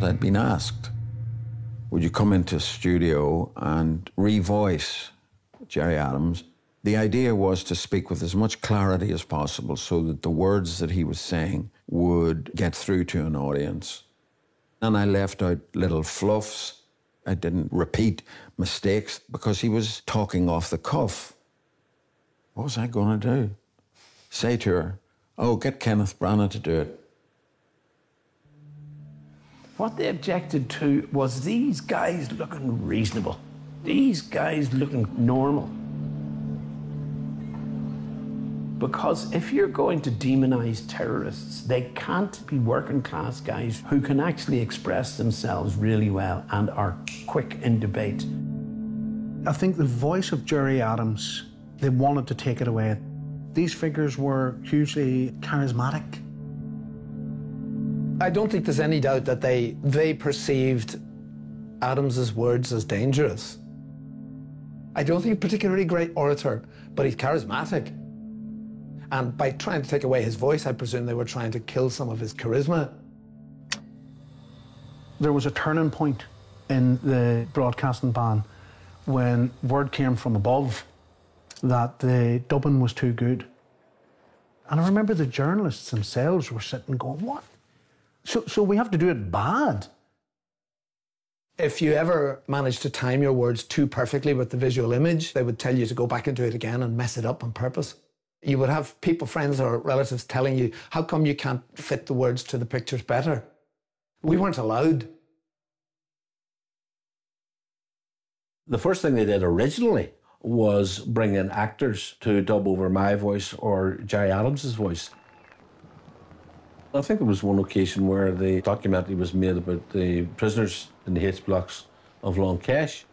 I'd been asked, would you come into a studio and revoice Gerry Adams? The idea was to speak with as much clarity as possible so that the words that he was saying would get through to an audience. And I left out little fluffs. I didn't repeat mistakes because he was talking off the cuff. What was I going to do? Say to her, oh, get Kenneth Branagh to do it. What they objected to was these guys looking reasonable. These guys looking normal. Because if you're going to demonize terrorists, they can't be working class guys who can actually express themselves really well and are quick in debate. I think the voice of Gerry Adams, they wanted to take it away. These figures were hugely charismatic. I don't think there's any doubt that they perceived Adams's words as dangerous. I don't think he's a particularly great orator, but he's charismatic. And by trying to take away his voice, I presume they were trying to kill some of his charisma. There was a turning point in the broadcasting ban when word came from above that the dubbing was too good. And I remember the journalists themselves were sitting going, what? So we have to do it bad? If you ever managed to time your words too perfectly with the visual image, they would tell you to go back into it again and mess it up on purpose. You would have people, friends or relatives telling you, how come you can't fit the words to the pictures better? We weren't allowed. The first thing they did originally was bring in actors to dub over my voice or Gerry Adams's voice. I think there was one occasion where the documentary was made about the prisoners in the H blocks of Long Kesh.